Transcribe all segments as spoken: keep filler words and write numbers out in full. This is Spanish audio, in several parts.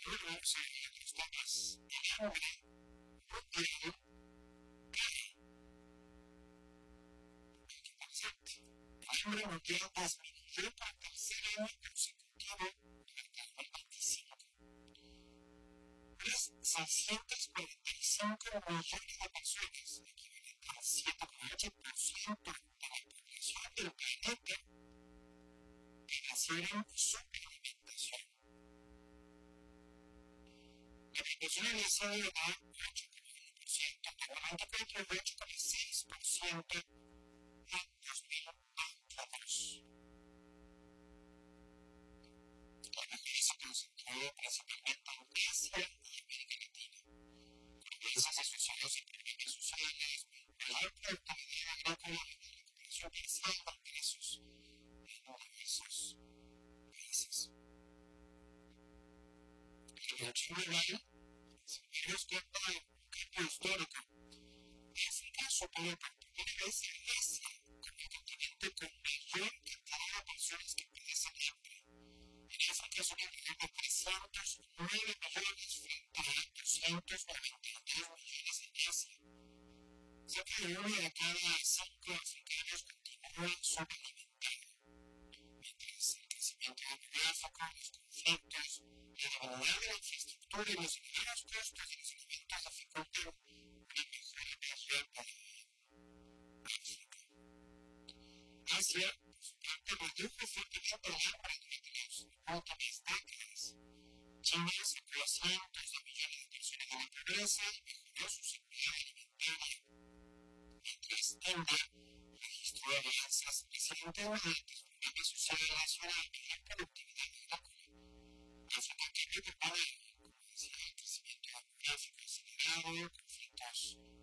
Luego se los temas el hambre mundial cae. Interesante. El hambre mundial disminuyó por tercer año consecutivo durante el dos mil veinticinco. Unas seiscientos cuarenta y cinco millones de personas, equivalente al siete coma ocho por ciento de la población del planeta, padecieron superalimentación. La proporción había sido de ocho coma uno por ciento en dos mil veinticuatro y ocho coma seis por ciento en dos mil veintidós. La mayoría se concentró principalmente en Asia y América Latina, con diversas asociaciones y problemas sociales, mayor productividad agrícola y una recuperación parcial de ingresos en diversos países. La evolución global, si nos cuenta de un cambio histórico, África supera por primera vez a Asia como el continente con mayor cantidad de personas que padecen hambre. En África son alrededor de trescientos nueve millones frente a doscientos noventa y tres millones en Asia. Cerca de uno de cada cinco africanos continúa subalimentado, mientras el crecimiento demográfico, los conflictos, la debilidad de la infraestructura y los elevados costos de los alimentos dificultan una mejora mayor para África. Asia, por su parte, redujo fuertemente el hambre durante las últimas décadas. China sacó a cientos de millones de personas de la pobreza y mejoró su seguridad alimentaria, mientras India registró avances precedentemente en programas sociales y una mayor productividad agrícola. África cambio prepara, como decía, el crecimiento demográfico acelerado, conflictos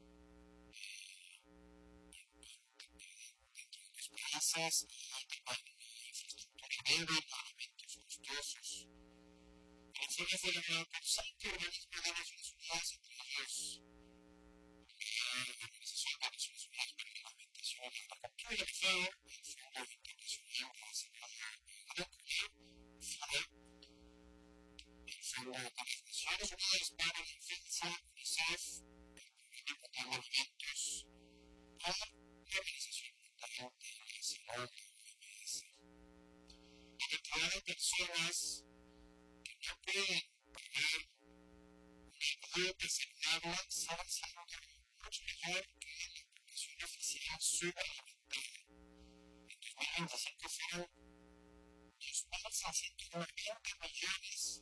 países y también infraestructura débil, alimentos costosos. El informe fue elaborado por cinco organismos de Naciones Unidas, entre ellos la Organización de Naciones Unidas para la Alimentación y la Agricultura, la FAO, el Fondo Internacional de Desarrollo Agrícola, FIDA, el Fondo de las Naciones Unidas para la Infancia, UNICEF, el Programa Mundial de Alimentos y la Organización Mundial de la Salud, la O M S. La cantidad de personas que no pueden pagar una dieta saludable sigue siendo mucho mayor que la población oficial subalimentada. En dos mil veinticinco fueron dos mil seiscientos noventa millones